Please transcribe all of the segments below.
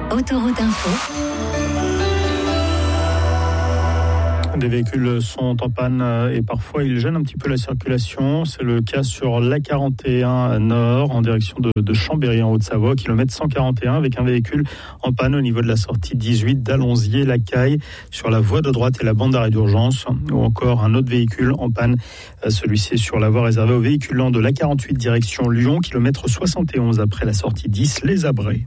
Autoroute Info. Des véhicules sont en panne et parfois ils gênent un petit peu la circulation. C'est le cas sur l'A41 Nord en direction de Chambéry en Haute-Savoie, kilomètre 141, avec un véhicule en panne au niveau de la sortie 18 d'Allonzier-la-Caille sur la voie de droite et la bande d'arrêt d'urgence, ou encore un autre véhicule en panne. Celui-ci est sur la voie réservée aux véhicules lents de l'A48 direction Lyon, kilomètre 71 après la sortie 10 Les Abrets.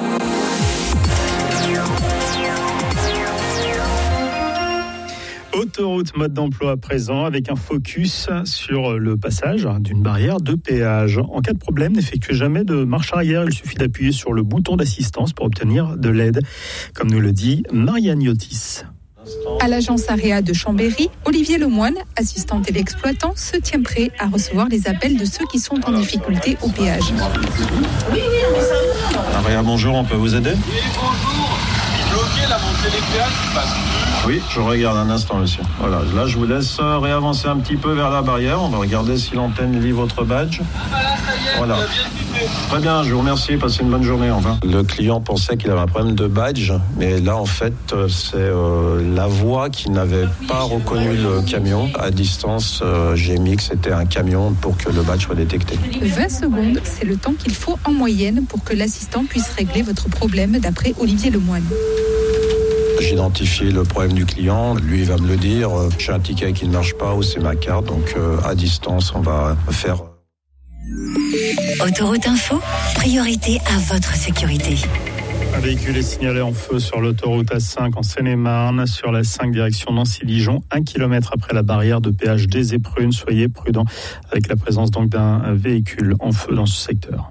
Autoroute mode d'emploi à présent avec un focus sur le passage d'une barrière de péage. En cas de problème, n'effectuez jamais de marche arrière. Il suffit d'appuyer sur le bouton d'assistance pour obtenir de l'aide, comme nous le dit Marianne Yotis. À l'agence Area de Chambéry, Olivier Lemoine, assistant téléexploitant, se tient prêt à recevoir les appels de ceux qui sont en difficulté au péage. Area, bonjour, on peut vous aider ? Oui, bonjour. Bloqué la montée des péages qui passe plus. Oui, je regarde un instant, monsieur. Voilà, là, je vous laisse réavancer un petit peu vers la barrière. On va regarder si l'antenne lit votre badge. Voilà. Très bien, je vous remercie. Passez une bonne journée. Au revoir. Le client pensait qu'il avait un problème de badge, mais là, en fait, c'est la voie qui n'avait pas reconnu le camion. À distance, j'ai mis que c'était un camion pour que le badge soit détecté. 20 secondes, c'est le temps qu'il faut en moyenne pour que l'assistant puisse régler votre problème, d'après Olivier Lemoine. J'identifie le problème du client, lui il va me le dire, j'ai un ticket qui ne marche pas ou c'est ma carte, donc à distance on va faire... Autoroute Info, priorité à votre sécurité. Un véhicule est signalé en feu sur l'autoroute A5 en Seine-et-Marne, sur la 5 direction Nancy-Dijon, 1 km après la barrière de péage des Éprunes. Soyez prudents avec la présence donc d'un véhicule en feu dans ce secteur.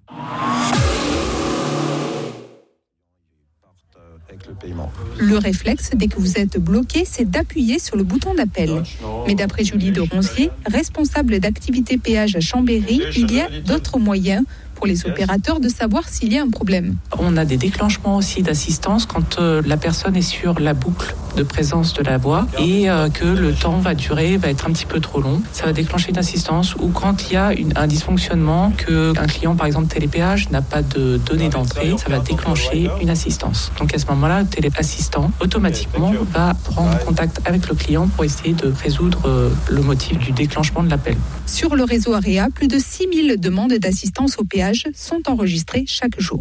Le réflexe, dès que vous êtes bloqué, c'est d'appuyer sur le bouton d'appel. Mais d'après Julie de Ronzier, responsable d'activité péage à Chambéry, il y a d'autres moyens pour les opérateurs de savoir s'il y a un problème. On a des déclenchements aussi d'assistance quand la personne est sur la boucle de présence de la voie et que le temps va être un petit peu trop long. Ça va déclencher une assistance, ou quand il y a un dysfonctionnement, qu'un client par exemple télépéage n'a pas de données d'entrée, ça va déclencher une assistance. Donc à ce moment-là, le téléassistant automatiquement va prendre contact avec le client pour essayer de résoudre le motif du déclenchement de l'appel. Sur le réseau Area, plus de 6000 demandes d'assistance au péage sont enregistrées chaque jour.